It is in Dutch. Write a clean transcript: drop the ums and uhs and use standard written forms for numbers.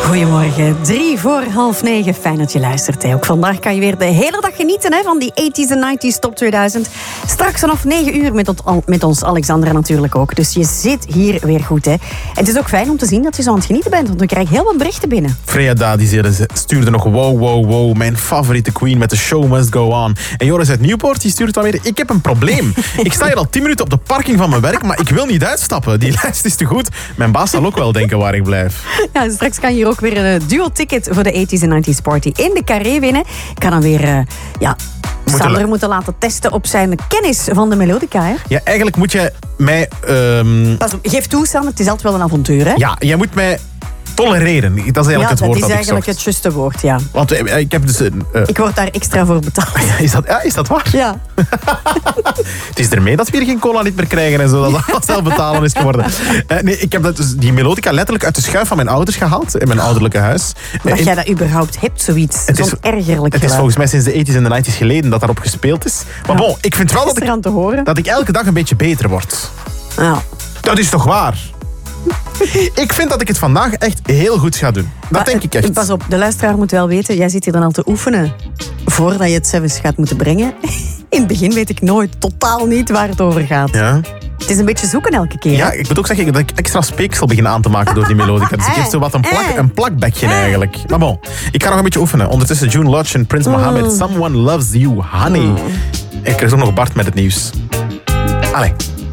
Goedemorgen, 9:03. Fijn dat je luistert. Ook vandaag kan je weer de hele dag genieten van die 80s en 90s top 2000. Straks vanaf 9 uur met ons Alexandra natuurlijk ook. Dus je zit hier weer goed. En het is ook fijn om te zien dat je zo aan het genieten bent, want we krijgen heel wat berichten binnen. Freya Dadi stuurde nog wow, mijn favoriete queen met The Show Must Go On. En Joris uit Nieuwpoort die stuurt dan weer, ik heb een probleem. Ik sta hier al 10 minuten op de parking van mijn werk, maar ik wil niet uitstappen. Die lijst is te goed. Mijn baas zal ook wel denken waar ik blijf. Ja, straks kan je hier ook weer een duo-ticket voor de 80s en 90s party in de Carré winnen. Ik kan dan weer Sander moeten laten testen op zijn kennis van de melodica. Hè? Ja, eigenlijk moet jij mij... Pas op, geef toe, Sander, het is altijd wel een avontuur. Hè? Ja, jij moet mij tolereren. Dat is eigenlijk het woord dat ik zocht. dat is eigenlijk het juiste woord, ja. Want ik heb dus... ik word daar extra voor betaald. Is dat waar? Ja. Het is ermee dat we hier geen cola niet meer krijgen en zo, dat dat zelf betalen is geworden. Nee, ik heb die melodica letterlijk uit de schuif van mijn ouders gehaald, in mijn ouderlijke huis. Dat jij dat überhaupt hebt, zoiets. Zo'n ergerlijk Het is volgens mij sinds de 80s en de 90s geleden dat daarop gespeeld is. Maar bon, ik vind wel dat ik elke dag een beetje beter word. Ja. Dat is toch waar? Ik vind dat ik het vandaag echt heel goed ga doen. Dat denk ik echt. Pas op, de luisteraar moet wel weten, jij zit hier dan al te oefenen voordat je het zelfs gaat moeten brengen. In het begin weet ik totaal niet waar het over gaat. Ja. Het is een beetje zoeken elke keer. Ja, ik moet ook zeggen dat ik extra speeksel begin aan te maken door die melodica. Dus ik heb zo wat een plakbekje eigenlijk. Maar bon, ik ga nog een beetje oefenen. Ondertussen June Lodge en Prince Mohammed. Someone Loves You, Honey. Ik krijg ook nog Bart met het nieuws. Allee.